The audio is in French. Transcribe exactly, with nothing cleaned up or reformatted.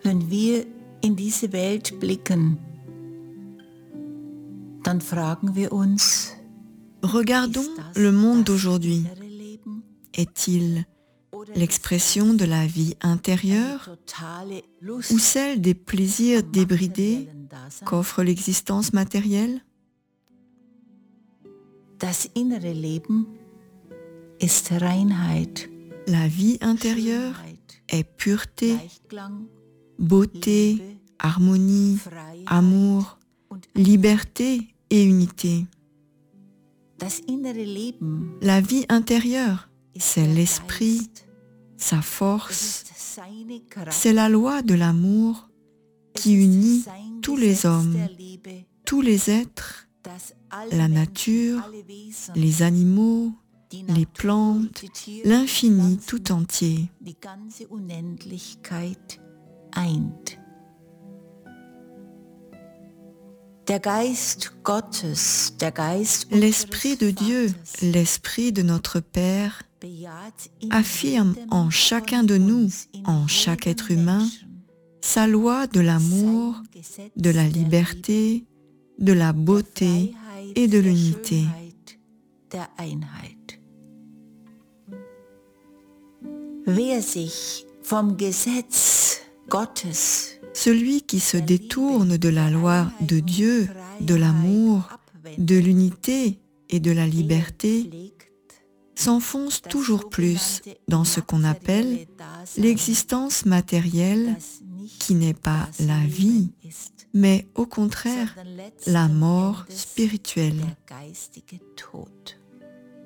Wenn wir in diese Welt blicken, dann fragen wir uns, Regardons le monde d'aujourd'hui. Est-il l'expression de la vie intérieure ou celle des plaisirs débridés qu'offre l'existence matérielle? Das innere Leben ist Reinheit, La vie intérieure est pureté, Gleichklang, beauté, harmonie, amour, liberté et unité. das innere Leben La vie intérieure, c'est l'esprit, Geist, sa es force, ist seine Kraft, c'est la loi de l'amour qui es ist unit sein tous les Gesetz hommes, der Liebe, tous les êtres, das alle la Menschen, nature, alle Wesen, les animaux, die les Natur, plantes, die Tiere, l'infini die Pflanzen, tout entier. die ganze Unendlichkeit eint. Der Geist Gottes, der Geist L'Esprit de unseres Dieu, Vaters, l'Esprit de notre Père, bejaht in affirme jedem en chacun von de nous, uns, in en chaque jedem être humain, Menschen, sa loi de l'amour, sein Gesetz de la der Liebe, liberté, de la der beauté Freiheit, et de der l'unité. Schönheit, der Einheit. Wer sich vom Gesetz Gottes, Celui qui se détourne de la loi de Dieu, de l'amour, de l'unité et de la liberté, s'enfonce toujours plus dans ce qu'on appelle l'existence matérielle qui n'est pas la vie, mais au contraire la mort spirituelle. der geistige Tod.